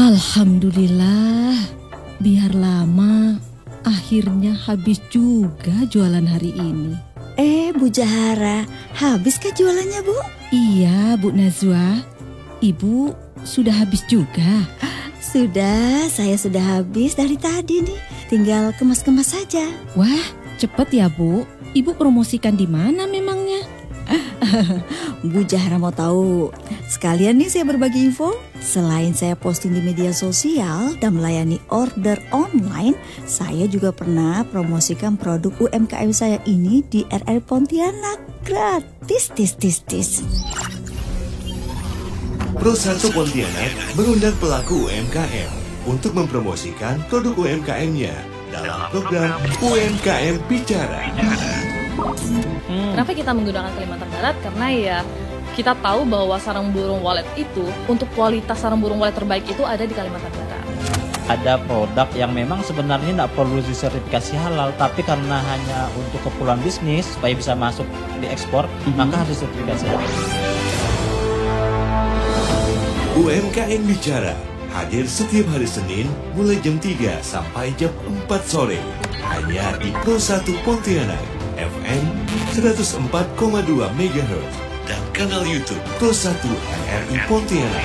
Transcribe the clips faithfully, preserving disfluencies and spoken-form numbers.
Alhamdulillah, biar lama, akhirnya habis juga jualan hari ini. Eh, Bu Jahara, habiskah jualannya, Bu? Iya, Bu Nazwa. Ibu sudah habis juga? Sudah, saya sudah habis dari tadi nih. Tinggal kemas-kemas saja. Wah, cepet ya, Bu. Ibu promosikan di mana memangnya? Bu Jahara mau tahu? Sekalian nih saya berbagi info. Selain saya posting di media sosial dan melayani order online, saya juga pernah promosikan produk U M K M saya ini di R R Pontianak. Gratis, tis, tis, tis. Pro satu Pontianak mengundang pelaku U M K M untuk mempromosikan produk U M K M-nya dalam program U M K M Bicara. Hmm. Kenapa kita menggunakan Kalimantan Barat? Karena ya kita tahu bahwa sarang burung walet itu, untuk kualitas sarang burung walet terbaik itu ada di Kalimantan Barat. Ada produk yang memang sebenarnya tidak perlu disertifikasi halal, tapi karena hanya untuk keperluan bisnis supaya bisa masuk di ekspor, mm-hmm. maka harus sertifikasi halal. U M K M Bicara hadir setiap hari Senin mulai jam tiga sampai jam empat sore hanya di Pro satu Pontianak F M seratus empat koma dua megahertz dan kanal YouTube Pro satu R R I Pontianak.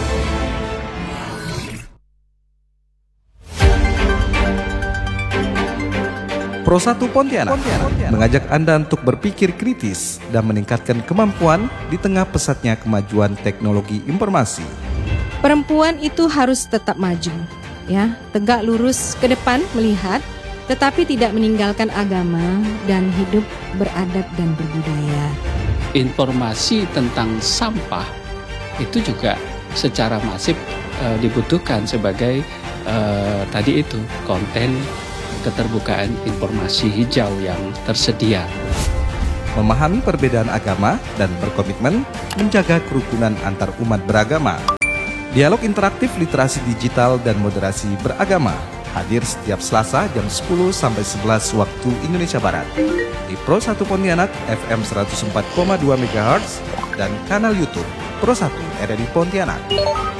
Pro satu Pontianak, Pontianak mengajak Anda untuk berpikir kritis dan meningkatkan kemampuan di tengah pesatnya kemajuan teknologi informasi. Perempuan itu harus tetap maju, ya, tegak lurus ke depan melihat, tetapi tidak meninggalkan agama dan hidup beradat dan berbudaya. Informasi tentang sampah itu juga secara masif e, dibutuhkan sebagai e, tadi itu konten keterbukaan informasi hijau yang tersedia. Memahami perbedaan agama dan berkomitmen menjaga kerukunan antar umat beragama. Dialog interaktif literasi digital dan moderasi beragama hadir setiap Selasa jam sepuluh sampai sebelas waktu Indonesia Barat di Pro satu Pontianak F M seratus empat koma dua megahertz dan kanal YouTube Pro satu R R I Pontianak.